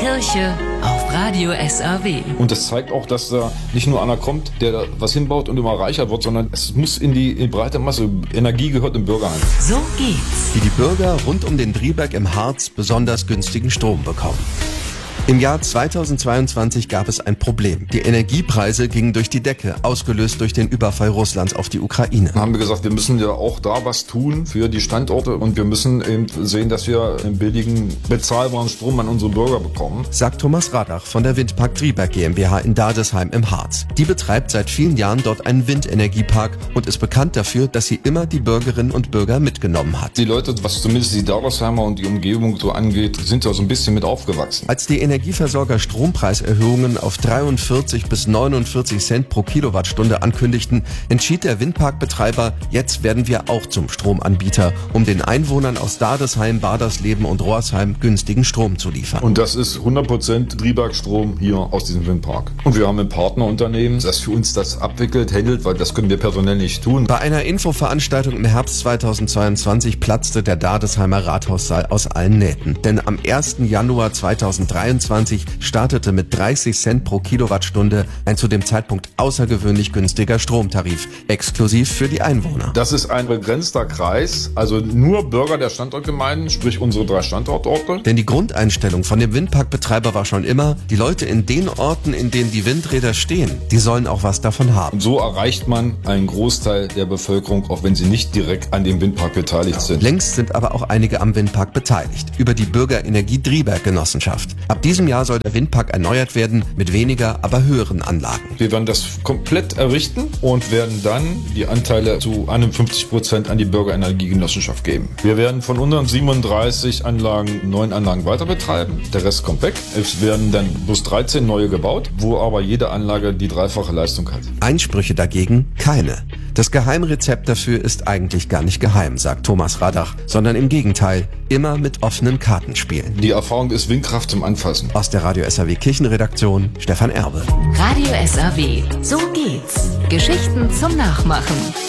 Kirche auf Radio SAW. Und das zeigt auch, dass da nicht nur einer kommt, der da was hinbaut und immer reicher wird, sondern es muss in die breite Masse. Energie gehört im Bürgerheim. So geht's. Wie die Bürger rund um den Drieberg im Harz besonders günstigen Strom bekommen. Im Jahr 2022 gab es ein Problem. Die Energiepreise gingen durch die Decke, ausgelöst durch den Überfall Russlands auf die Ukraine. Dann haben wir gesagt, wir müssen ja auch da was tun für die Standorte und wir müssen eben sehen, dass wir einen billigen, bezahlbaren Strom an unsere Bürger bekommen. Sagt Thomas Radach von der Windpark Drieberg GmbH in Dadesheim im Harz. Die betreibt seit vielen Jahren dort einen Windenergiepark und ist bekannt dafür, dass sie immer die Bürgerinnen und Bürger mitgenommen hat. Die Leute, was zumindest die Dadersheimer und die Umgebung so angeht, sind da so ein bisschen mit aufgewachsen. Als die Energieversorger Strompreiserhöhungen auf 43 bis 49 Cent pro Kilowattstunde ankündigten, entschied der Windparkbetreiber, jetzt werden wir auch zum Stromanbieter, um den Einwohnern aus Dadesheim, Badersleben und Rohrsheim günstigen Strom zu liefern. Und das ist 100% Drieberg-Strom hier aus diesem Windpark. Und wir haben ein Partnerunternehmen, das für uns das abwickelt, handelt, weil das können wir personell nicht tun. Bei einer Infoveranstaltung im Herbst 2022 platzte der Dadesheimer Rathaussaal aus allen Nähten. Denn am 1. Januar 2023 startete mit 30 Cent pro Kilowattstunde ein zu dem Zeitpunkt außergewöhnlich günstiger Stromtarif, exklusiv für die Einwohner. Das ist ein begrenzter Kreis, also nur Bürger der Standortgemeinden, sprich unsere 3 Standortorte. Denn die Grundeinstellung von dem Windparkbetreiber war schon immer, die Leute in den Orten, in denen die Windräder stehen, die sollen auch was davon haben. Und so erreicht man einen Großteil der Bevölkerung, auch wenn sie nicht direkt an dem Windpark beteiligt sind. Längst sind aber auch einige am Windpark beteiligt, über die Bürgerenergie Drieberg Genossenschaft. Ab diesem Jahr soll der Windpark erneuert werden mit weniger, aber höheren Anlagen. Wir werden das komplett errichten und werden dann die Anteile zu 51% an die Bürgerenergiegenossenschaft geben. Wir werden von unseren 37 Anlagen 9 Anlagen weiter betreiben. Der Rest kommt weg. Es werden dann bloß 13 neue gebaut, wo aber jede Anlage die 3-fache Leistung hat. Einsprüche dagegen keine. Das Geheimrezept dafür ist eigentlich gar nicht geheim, sagt Thomas Radach, sondern im Gegenteil, immer mit offenen Karten spielen. Die Erfahrung ist Windkraft zum Anfassen. Aus der Radio SAW Kirchenredaktion, Stefan Erbe. Radio SAW. So geht's. Geschichten zum Nachmachen.